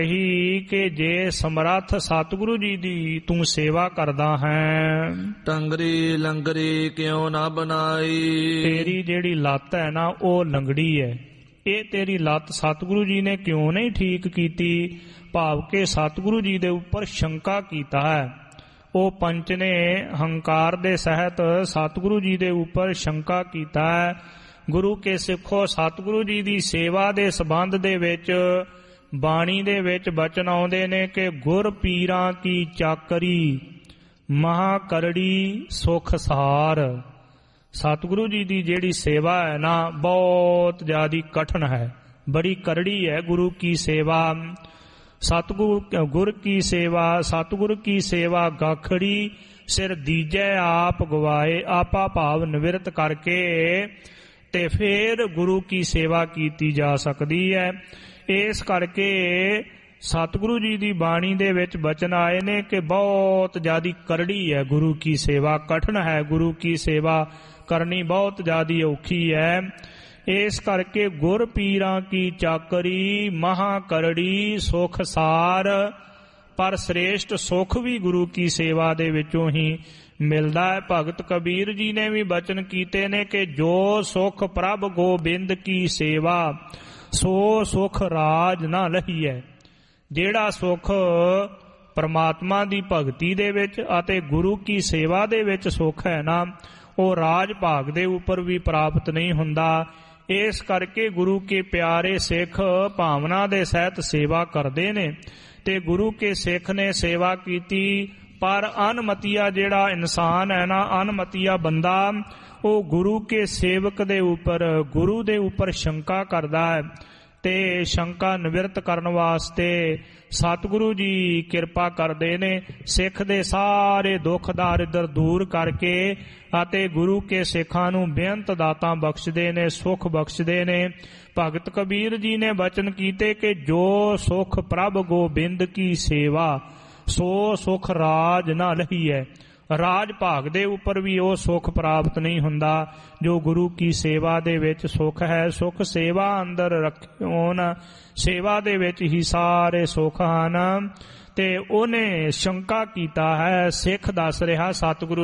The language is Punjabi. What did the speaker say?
ਹੀ ਕਿ ਜੇ ਸਮਰੱਥ ਸਤਿਗੁਰੂ ਜੀ ਦੀ ਤੂੰ ਸੇਵਾ ਕਰਦਾ ਹੈ, ਟੰਗਰੀ ਲੰਗਰੀ ਕਿਉਂ ਨਾ ਬਣਾਈ। ਤੇਰੀ ਜਿਹੜੀ ਲੱਤ ਹੈ ਨਾ ਉਹ ਲੰਗੜੀ ਹੈ, ਇਹ ਤੇਰੀ ਲੱਤ ਸਤਿਗੁਰੂ ਜੀ ਨੇ ਕਿਉਂ ਨਹੀਂ ਠੀਕ ਕੀਤੀ। ਭਾਵ ਕਿ ਸਤਿਗੁਰੂ ਜੀ ਦੇ ਉੱਪਰ ਸ਼ੰਕਾ ਕੀਤਾ ਹੈ। ਉਹ ਪੰਚ ਨੇ ਹੰਕਾਰ ਦੇ ਸਹਿਤ ਸਤਿਗੁਰੂ ਜੀ ਦੇ ਉੱਪਰ ਸ਼ੰਕਾ ਕੀਤਾ ਹੈ। ਗੁਰੂ ਕੇ ਸਿੱਖੋ, ਸਤਿਗੁਰੂ ਜੀ ਦੀ ਸੇਵਾ ਦੇ ਸੰਬੰਧ ਦੇ ਵਿੱਚ ਬਾਣੀ ਦੇ ਵਿੱਚ ਬਚਨ ਆਉਂਦੇ ਨੇ ਕਿ ਗੁਰ ਪੀਰਾਂ ਕੀ ਚਾਕਰੀ ਮਹਾ ਕਰੜੀ ਸੁਖ ਸਾਰ। ਸਤਿਗੁਰੂ ਜੀ ਦੀ ਜਿਹੜੀ ਸੇਵਾ ਹੈ ਨਾ ਬਹੁਤ ਜ਼ਿਆਦਾ ਕਠਿਨ ਹੈ, ਬੜੀ ਕਰੜੀ ਹੈ ਗੁਰੂ ਕੀ ਸੇਵਾ। ਗੁਰ ਕੀ ਸੇਵਾ, ਸਤਿਗੁਰ ਕੀ ਸੇਵਾ ਗਾਖੜੀ ਸਿਰ ਦੀਜੈ ਆਪ ਗਵਾਏ। ਆਪਾ ਭਾਵ ਨਿਵਰਤ ਕਰਕੇ ਤੇ ਫਿਰ ਗੁਰੂ ਕੀ ਸੇਵਾ ਕੀਤੀ ਜਾ ਸਕਦੀ ਹੈ। ਇਸ ਕਰਕੇ ਸਤਿਗੁਰੂ ਜੀ ਦੀ ਬਾਣੀ ਦੇ ਵਿੱਚ ਬਚਨ ਆਏ ਨੇ ਕਿ ਬਹੁਤ ਜ਼ਿਆਦਾ ਕਰੜੀ ਹੈ ਗੁਰੂ ਕੀ ਸੇਵਾ, ਕਠਿਨ ਹੈ ਗੁਰੂ ਕੀ ਸੇਵਾ ਕਰਨੀ, ਬਹੁਤ ਜ਼ਿਆਦਾ ਔਖੀ ਹੈ। ਇਸ ਕਰਕੇ ਗੁਰ ਪੀਰਾਂ ਕੀ ਚਾਕਰੀ ਮਹਾ ਕਰੜੀ ਸੁਖ ਸਾਰ। ਪਰ ਸ੍ਰੇਸ਼ਟ ਸੁਖ ਵੀ ਗੁਰੂ ਕੀ ਸੇਵਾ ਦੇ ਵਿੱਚੋਂ ਹੀ ਮਿਲਦਾ ਹੈ। ਭਗਤ ਕਬੀਰ ਜੀ ਨੇ ਵੀ ਬਚਨ ਕੀਤੇ ਨੇ ਕਿ ਜੋ ਸੁਖ ਪ੍ਰਭ ਗੋਬਿੰਦ ਕੀ ਸੇਵਾ ਸੋ ਸੁਖ ਰਾਜ ਨਾ ਲਹੀਐ। ਜਿਹੜਾ ਸੁਖ ਪਰਮਾਤਮਾ ਦੀ ਭਗਤੀ ਦੇ ਵਿੱਚ ਅਤੇ ਗੁਰੂ ਕੀ ਸੇਵਾ ਦੇ ਵਿੱਚ ਸੁਖ ਹੈ ਨਾ, ਉਹ ਰਾਜ ਭਾਗ ਦੇ ਉੱਪਰ ਵੀ ਪ੍ਰਾਪਤ ਨਹੀਂ ਹੁੰਦਾ। ਇਸ ਕਰਕੇ ਗੁਰੂ ਕੇ ਪਿਆਰੇ ਸਿੱਖ ਭਾਵਨਾ ਦੇ ਸਹਿਤ ਸੇਵਾ ਕਰਦੇ ਨੇ ਤੇ ਗੁਰੂ ਕੇ ਸਿੱਖ ਨੇ ਸੇਵਾ ਕੀਤੀ। ਪਰ ਅਨਮਤੀਆ ਜਿਹੜਾ ਇਨਸਾਨ ਹੈ ਨਾ, ਅਨਮਤੀਆ ਬੰਦਾ, ਉਹ ਗੁਰੂ ਕੇ ਸੇਵਕ ਦੇ ਉੱਪਰ, ਗੁਰੂ ਦੇ ਉੱਪਰ ਸ਼ੰਕਾ ਕਰਦਾ ਹੈ ਤੇ ਸ਼ੰਕਾ ਨਿਵਰਤ ਕਰਨ ਵਾਸਤੇ ਸਤਿਗੁਰੂ ਜੀ ਕਿਰਪਾ ਕਰਦੇ ਨੇ। ਸਿੱਖ ਦੇ ਸਾਰੇ ਦੁੱਖ ਦਾਰਿਦਰ ਦੂਰ ਕਰਕੇ ਅਤੇ ਗੁਰੂ ਕੇ ਸਿੱਖਾਂ ਨੂੰ ਬੇਅੰਤ ਦਾਤਾਂ ਬਖਸ਼ਦੇ ਨੇ, ਸੁਖ ਬਖਸ਼ਦੇ ਨੇ। ਭਗਤ ਕਬੀਰ ਜੀ ਨੇ ਬਚਨ ਕੀਤੇ ਕਿ ਜੋ ਸੁਖ ਪ੍ਰਭ ਗੋਬਿੰਦ ਕੀ ਸੇਵਾ ਸੋ ਸੁਖ ਰਾਜ ਨਾ ਲਹੀਐ। ਰਾਜ ਭਾਗ ਦੇ ਉੱਪਰ ਵੀ ਉਹ ਸੁਖ ਪ੍ਰਾਪਤ ਨਹੀਂ ਹੁੰਦਾ ਜੋ ਗੁਰੂ ਕੀ ਸੇਵਾ ਦੇ ਵਿੱਚ ਸੁਖ ਹੈ। ਸੁਖ ਸੇਵਾ ਅੰਦਰ ਰੱਖਿਓਨ, ਸੇਵਾ ਦੇ ਵਿੱਚ ਹੀ ਸਾਰੇ ਸੁਖ ਹਨ। ਤੇ ਉਹਨੇ ਸ਼ੰਕਾ ਕੀਤਾ ਹੈ, ਸਿੱਖ ਦੱਸ ਰਿਹਾ ਸਤਿਗੁਰੂ